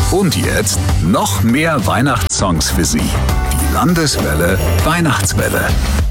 Und jetzt noch mehr Weihnachtssongs für Sie. Die Landeswelle Weihnachtswelle.